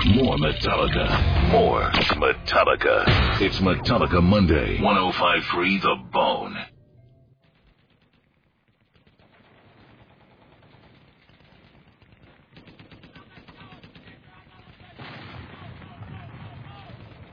More Metallica. More Metallica. It's Metallica Monday. 105.3 The Bone.